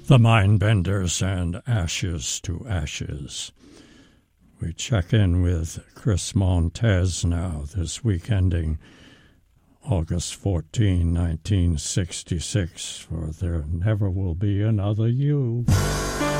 The Mindbenders and Ashes to Ashes. We check in with Chris Montez now, this week ending August 14, 1966, for There Never Will Be Another You.